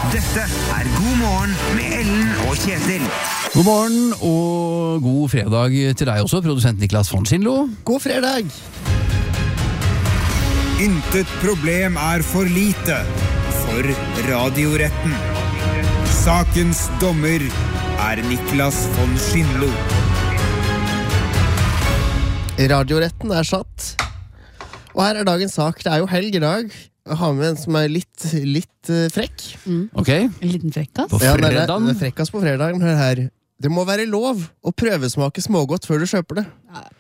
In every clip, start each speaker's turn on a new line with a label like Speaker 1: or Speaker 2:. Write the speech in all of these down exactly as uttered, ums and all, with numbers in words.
Speaker 1: Dette er God morgen med Ellen og Kjetil.
Speaker 2: God morgen og god fredag til deg også, produsent Niklas von Schindlo.
Speaker 3: God fredag!
Speaker 1: Intet problem er for lite for radioretten. Sakens dommer er Niklas von Schindlo.
Speaker 3: Radioretten er satt. Og her er dagens sak. Det er jo helg i dag. Jeg har med en som er litt, litt uh, frekk.
Speaker 2: Mm. Ok.
Speaker 4: En liten frekkas.
Speaker 2: På
Speaker 3: Ja, det er,
Speaker 2: fredagen.
Speaker 3: det er frekkas på fredagen. Hør her. Det må være lov å prøvesmake smågodt før du kjøper det.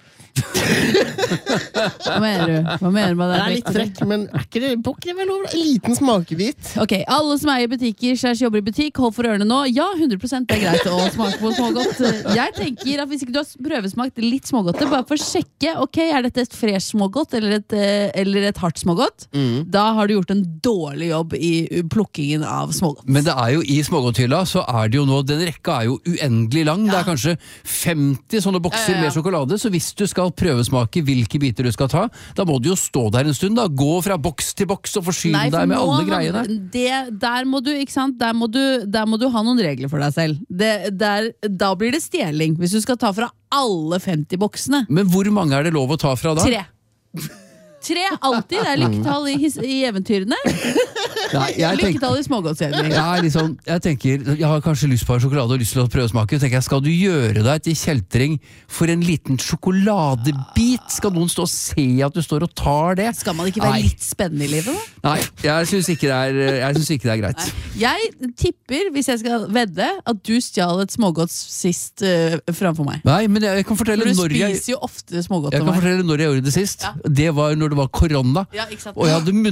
Speaker 4: Hva mener du? Hva mener du med det?
Speaker 3: Det er litt frekk, men er ikke det, det vel lov? En liten smakebit.
Speaker 4: Ok, alle som er i butikker, slash jobber i butikk, hold for ørene nå. Ja, hundre prosent det er greit å smake på smågodt. Jeg tenker at hvis ikke du har prøvesmakt litt smågodt, bare for å sjekke, ok, er dette et fresh smågodt eller et, eller et hardt smågodt? Mm. Da har du gjort en dårlig jobb i plukkingen av smågodt.
Speaker 2: Men det er jo i smågodthylla, så er det jo nå, den rekka er jo uendelig lang. Ja. Det er kanskje femti sånne bokser ja, ja, ja. med sjokolade, så hvis du skal prøvesmake hvilke biter du skal ta, da må du jo stå der en stund da, gå fra boks til boks og forsyne
Speaker 4: Nei, for
Speaker 2: deg med alle
Speaker 4: han,
Speaker 2: greiene.
Speaker 4: Det, der må du, ikke sant, der må du, der må du ha noen regler for deg selv. Det, der, da blir det stjeling, hvis du skal ta fra alle femti boksene.
Speaker 2: Men hvor mange er det lov å ta fra da?
Speaker 4: Tre. Tre, alltid. Det er lykketall i, i eventyrene.
Speaker 2: Ja,
Speaker 4: lykketall i smågodtserien.
Speaker 2: Jeg, liksom, jeg tenker, jeg har kanskje lyst på en sjokolade og lyst til å prøvesmake. Tenker jeg, skal du gjøre deg til kjeltring for en liten sjokoladebit? Skal noen stå og se at du står og tar det?
Speaker 4: Skal man ikke være Nei. litt spennende i livet da?
Speaker 2: Nei, jeg synes ikke det er, jeg synes ikke det er greit.
Speaker 4: Nei. Jeg tipper, hvis jeg skal vedde, at du stjal et smågodt sist uh, framfor meg.
Speaker 2: Nei, men jeg kan fortelle
Speaker 4: når
Speaker 2: jeg...
Speaker 4: Du spiser jo ofte smågodt
Speaker 2: Jeg kan fortelle når jeg gjorde det sist. Ja. Det var når det var korona.
Speaker 4: Ja, ikke sant?
Speaker 2: Og jeg hadde